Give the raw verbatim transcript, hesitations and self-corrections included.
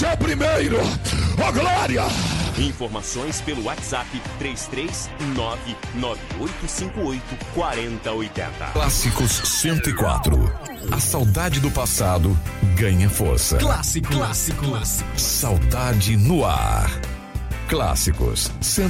você é o primeiro. Ó, glória! Informações pelo WhatsApp três três nove nove oito cinco oito quatro zero oito zero. Clássicos cento e quatro. A saudade do passado ganha força. Clássico, clássico, clássico. Saudade no ar. Clássicos cento